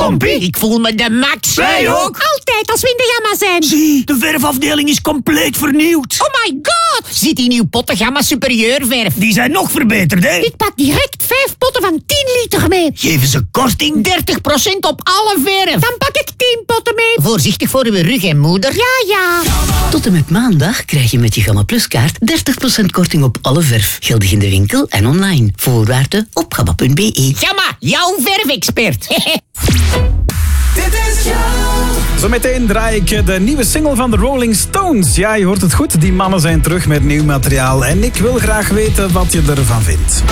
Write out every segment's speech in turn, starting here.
Compie. Ik voel me de max. Wij ook. Altijd als we in de gamma zijn. Zie, de verfafdeling is compleet vernieuwd. Oh my god. Zit in uw Pottengamma Superieur verf. Die zijn nog verbeterd, hè? Ik pak direct 5 potten van 10 liter mee. Geven ze korting? 30% op alle verf. Dan pak ik 10 potten mee. Voorzichtig voor uw rug en moeder. Ja. Tot en met maandag krijg je met je Gamma Plus kaart 30% korting op alle verf. Geldig in de winkel en online. Voorwaarden op gamma.be. Gamma, jouw verfexpert. Dit is Joe. Zometeen draai ik de nieuwe single van de Rolling Stones. Ja, je hoort het goed. Die mannen zijn terug met nieuw materiaal. En ik wil graag weten wat je ervan vindt.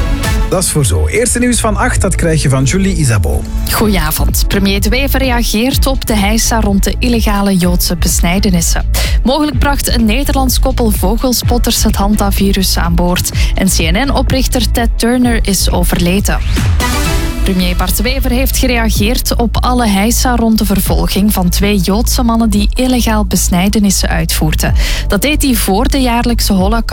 Dat is voor zo. Eerste nieuws van 8, dat krijg je van Julie Isabeau. Goedenavond. Premier De Wever reageert op de heisa rond de illegale Joodse besnijdenissen. Mogelijk bracht een Nederlands koppel vogelspotters het hantavirus aan boord. En CNN-oprichter Ted Turner is overleden. Premier Bart De Wever heeft gereageerd op alle heisa rond de vervolging van 2 Joodse mannen die illegaal besnijdenissen uitvoerden. Dat deed hij voor de jaarlijkse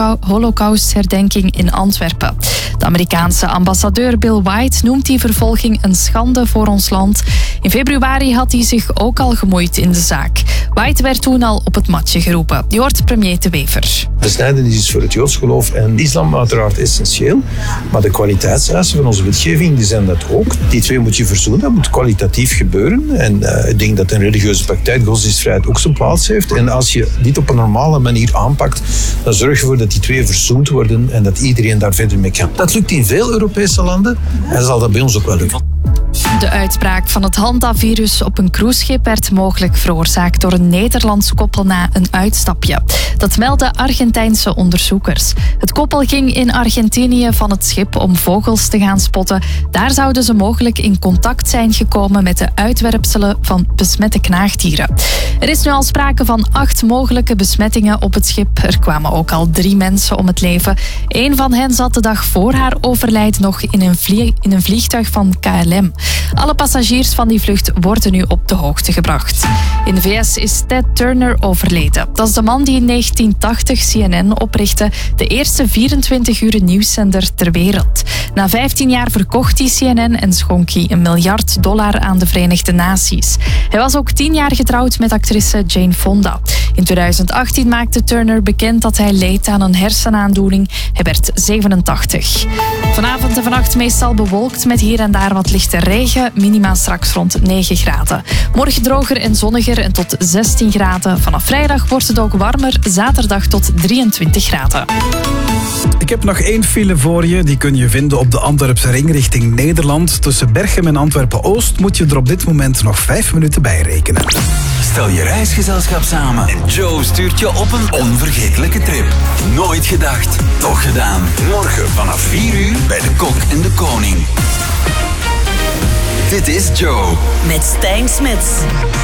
Holocaustherdenking in Antwerpen. De Amerikaanse ambassadeur Bill White noemt die vervolging een schande voor ons land. In februari had hij zich ook al gemoeid in de zaak. White werd toen al op het matje geroepen. Je hoort premier De Wever. Besnijdenis is voor het Joods geloof en islam uiteraard essentieel. Maar de kwaliteitseisen van onze wetgeving die zijn dat ook. Die twee moet je verzoenen, dat moet kwalitatief gebeuren. En ik denk dat een religieuze praktijk, godsdienstvrijheid, ook zijn plaats heeft. En als je dit op een normale manier aanpakt, dan zorg je ervoor dat die twee verzoend worden en dat iedereen daar verder mee kan. Dat lukt in veel Europese landen en zal dat bij ons ook wel lukken. De uitbraak van het hantavirus op een cruiseschip werd mogelijk veroorzaakt door een Nederlands koppel na een uitstapje. Dat melden Argentijnse onderzoekers. Het koppel ging in Argentinië van het schip om vogels te gaan spotten. Daar zouden ze mogelijk in contact zijn gekomen met de uitwerpselen van besmette knaagdieren. Er is nu al sprake van 8 mogelijke besmettingen op het schip. Er kwamen ook al 3 mensen om het leven. 1 van hen zat de dag voor haar overlijden nog in een vliegtuig van KLM. Alle passagiers van die vlucht worden nu op de hoogte gebracht. In de VS is Ted Turner overleden. Dat is de man die in 1980 CNN oprichtte, de eerste 24-uur nieuwszender ter wereld. Na 15 jaar verkocht hij CNN en schonk hij $1 miljard aan de Verenigde Naties. Hij was ook 10 jaar getrouwd met actrice Jane Fonda. In 2018 maakte Turner bekend dat hij leed aan een hersenaandoening. Hij werd 87. Vanavond en vannacht meestal bewolkt met hier en daar wat lichte regen. Minima straks rond 9 graden. Morgen droger en zonniger en tot 16 graden. Vanaf vrijdag wordt het ook warmer. Zaterdag tot 23 graden. Ik heb nog 1 file voor je. Die kun je vinden op de Antwerpse ring richting Nederland. Tussen Berchem en Antwerpen-Oost moet je er op dit moment nog 5 minuten bij rekenen. Stel je reisgezelschap samen en Joe stuurt je op een onvergetelijke trip. Nooit gedacht, toch gedaan. Morgen vanaf 4 uur bij de Kok en de Koning. Dit is Joe. Met Stijn Smits.